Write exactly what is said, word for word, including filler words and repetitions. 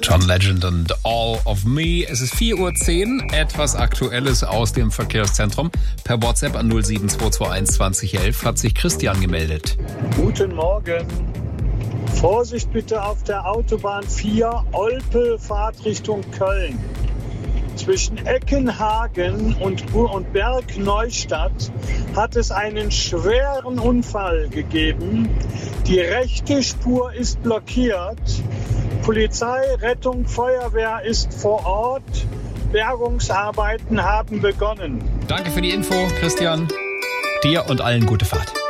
John Legend und All of Me. Es ist vier Uhr zehn. Etwas Aktuelles aus dem Verkehrszentrum. Per WhatsApp an null sieben zwei zwei eins zwanzig elf hat sich Christian gemeldet. Guten Morgen. Vorsicht bitte auf der Autobahn vier, Olpe, Fahrt Richtung Köln. Zwischen Eckenhagen und, und Bergneustadt hat es einen schweren Unfall gegeben. Die rechte Spur ist blockiert. Polizei, Rettung, Feuerwehr ist vor Ort. Bergungsarbeiten haben begonnen. Danke für die Info, Christian. Dir und allen gute Fahrt.